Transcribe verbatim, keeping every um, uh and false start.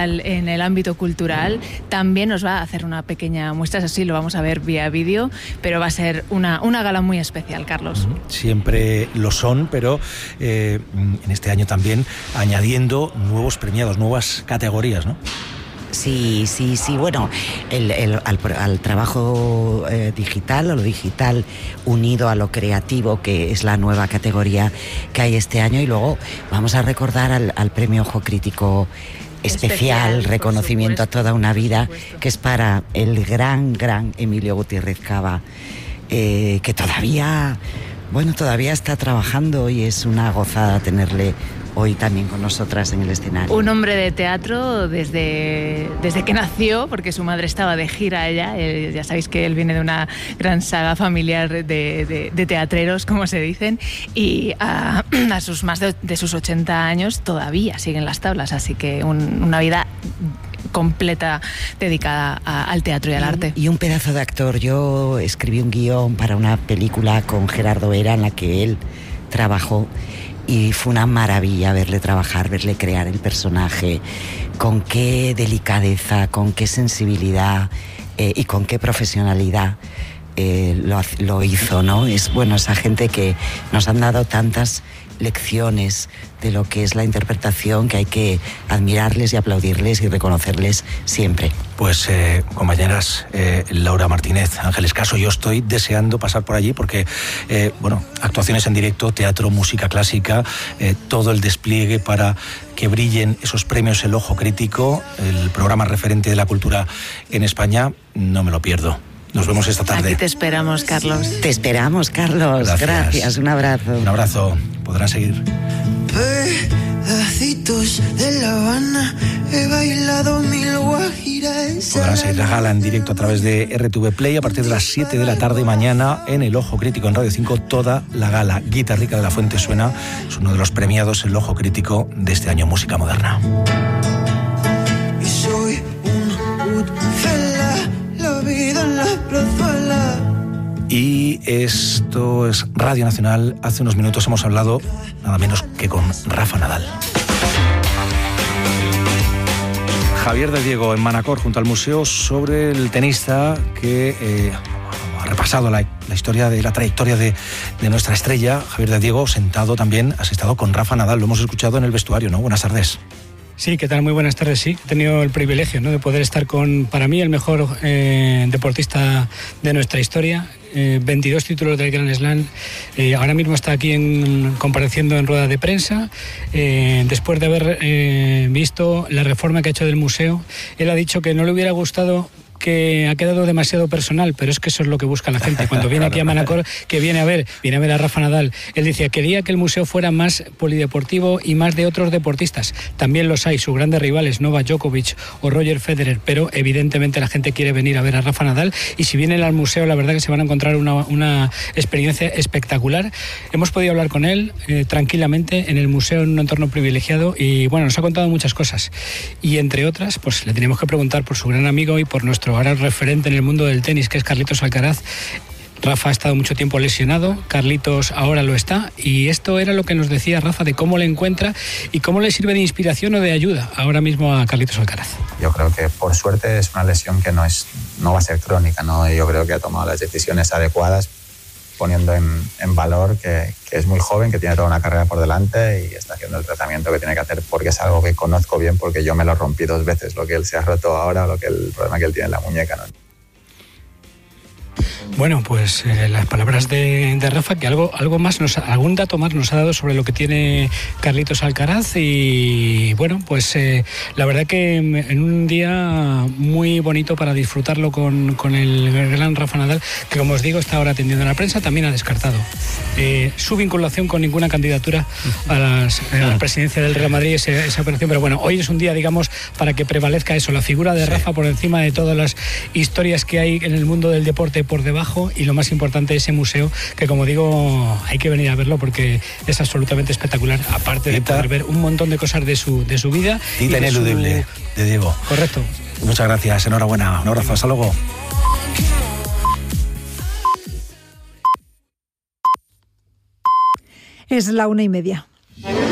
habitual en el ámbito cultural, también nos va a hacer una pequeña muestra, eso sí, lo vamos a ver vía vídeo, pero va a ser una, una gala muy especial, Carlos. Siempre lo son, pero eh, en este año también añadiendo nuevos premiados, nuevas categorías, ¿no? Sí, sí, sí. Bueno, el, el, al, al trabajo eh, digital, o lo digital unido a lo creativo, que es la nueva categoría que hay este año. Y luego vamos a recordar al, al premio Ojo Crítico especial, especial reconocimiento a toda una vida, que es para el gran, gran Emilio Gutiérrez Cava, eh, que todavía, bueno, todavía está trabajando y es una gozada tenerle hoy también con nosotras en el escenario. Un hombre de teatro desde, desde que nació, porque su madre estaba de gira allá. Él, ya sabéis que él viene de una gran saga familiar de, de, de teatreros, como se dicen, y a, a sus más de, de sus ochenta años todavía siguen las tablas, así que un, una vida completa dedicada a, al teatro y al arte. Y un pedazo de actor. Yo escribí un guión para una película con Gerardo Vera en la que él trabajó. Y fue una maravilla verle trabajar, verle crear el personaje, con qué delicadeza, con qué sensibilidad eh, y con qué profesionalidad eh, lo, lo hizo, ¿no? Es bueno, esa gente que nos han dado tantas lecciones de lo que es la interpretación, que hay que admirarles y aplaudirles y reconocerles siempre. Pues eh, compañeras, eh, Laura Martínez, Ángeles Caso, yo estoy deseando pasar por allí porque, eh, bueno, actuaciones en directo, teatro, música clásica, eh, todo el despliegue para que brillen esos premios El Ojo Crítico, el programa referente de la cultura en España, no me lo pierdo. Nos vemos esta tarde. Aquí te esperamos, Carlos. Te esperamos, Carlos. Gracias. Gracias. Un abrazo. Un abrazo. Podrán seguir. Pedacitos de La Habana, he bailado mil guajiras. Podrán seguir la gala en directo a través de R T V Play a partir de las siete de la tarde mañana en El Ojo Crítico en Radio cinco. Toda la gala. Guitarrica de la Fuente suena. Es uno de los premiados El Ojo Crítico de este año Música Moderna. Y soy un Goodfella, la vida en la plazuela. Y esto es Radio Nacional. Hace unos minutos hemos hablado nada menos que con Rafa Nadal. Javier de Diego en Manacor, junto al museo, sobre el tenista que eh, ha repasado la, la historia de la trayectoria de, de nuestra estrella. Javier de Diego, sentado también, has estado con Rafa Nadal. Lo hemos escuchado en el vestuario, ¿no? Buenas tardes. Sí, ¿qué tal? Muy buenas tardes, sí. He tenido el privilegio, ¿no?, de poder estar con, para mí, el mejor eh, deportista de nuestra historia. Eh, veintidós títulos del Grand Slam. Eh, ahora mismo está aquí en, compareciendo en rueda de prensa. Eh, después de haber eh, visto la reforma que ha hecho del museo, él ha dicho que no le hubiera gustado, que ha quedado demasiado personal, pero es que eso es lo que busca la gente. Cuando viene aquí a Manacor, que viene a ver, viene a ver a Rafa Nadal, él decía, quería que el museo fuera más polideportivo y más de otros deportistas. También los hay, sus grandes rivales, Novak Djokovic o Roger Federer, pero evidentemente la gente quiere venir a ver a Rafa Nadal, y si vienen al museo, la verdad que se van a encontrar una, una experiencia espectacular. Hemos podido hablar con él eh, tranquilamente en el museo, en un entorno privilegiado, y bueno, nos ha contado muchas cosas. Y entre otras, pues le tenemos que preguntar por su gran amigo y por nuestro ahora referente en el mundo del tenis, que es Carlitos Alcaraz. Rafa ha estado mucho tiempo lesionado, Carlitos ahora lo está, y esto era lo que nos decía Rafa de cómo le encuentra y cómo le sirve de inspiración o de ayuda ahora mismo a Carlitos Alcaraz. Yo creo que por suerte es una lesión que no, es, no va a ser crónica, ¿no? Yo creo que ha tomado las decisiones adecuadas, poniendo en, en valor que, que es muy joven, que tiene toda una carrera por delante y está haciendo el tratamiento que tiene que hacer, porque es algo que conozco bien, porque yo me lo rompí dos veces, lo que él se ha roto ahora, lo que el problema que él tiene en la muñeca, ¿no? Bueno, pues eh, las palabras de, de Rafa, que algo, algo más, nos, algún dato más nos ha dado sobre lo que tiene Carlitos Alcaraz, y bueno, pues eh, la verdad que en un día muy bonito para disfrutarlo con, con el gran Rafa Nadal, que como os digo está ahora atendiendo a la prensa, también ha descartado eh, su vinculación con ninguna candidatura a, las, a la presidencia del Real Madrid, esa, esa operación, pero bueno, hoy es un día, digamos, para que prevalezca eso, la figura de Rafa por encima de todas las historias que hay en el mundo del deporte por debajo, y lo más importante, ese museo, que como digo, hay que venir a verlo porque es absolutamente espectacular, aparte de poder ver un montón de cosas de su, de su vida. Cita ineludible su... de Diego. Correcto. Muchas gracias, enhorabuena, un abrazo, hasta luego. Es la una y media.